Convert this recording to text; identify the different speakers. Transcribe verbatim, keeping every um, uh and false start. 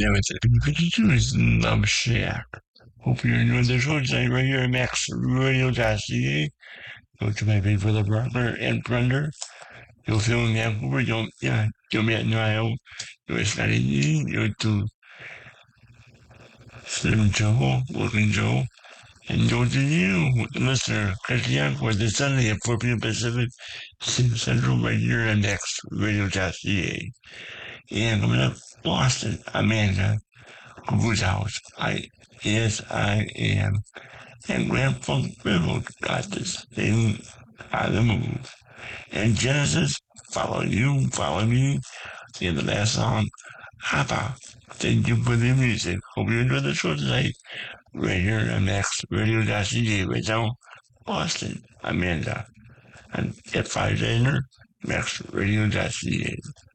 Speaker 1: Yeah, it's fifty-two is Love Shack. Hope you're enjoying the show tonight right here at Max Radio C A. Go to my page for the partner and friender. You'll feel in Vancouver, you'll, yeah, you'll be at Nile. You'll study, you'll do Slim Joe, Looking Joe. And go to you, listener, Christian, for the Sunday at four p.m. Pacific, six Central, right here at Max Radio C A. And coming up, Boston, Amanda. Whose house? I yes, I am. And Grandpa Riddle got this thing on the move. And Genesis, follow you, follow me. In the last song, Abba, thank you for the music. Hope you enjoy the show tonight. Right here on Max Radio C A right now, Boston, Amanda. And at five Enter, Max Radio C A.